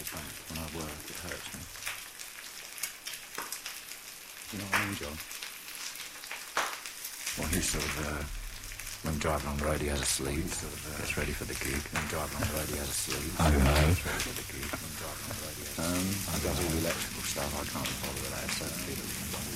back. When I work, it hurts me. You know what I mean, John? Well, he's sort of, when driving on the road, he has a sleeve. Gets ready for the gig. When driving on the road, he has a sleeve. I don't know. Gets ready for the gig. When driving on the road, he has a sleeve. He does all the electrical stuff. I can't bother with that. It's so big.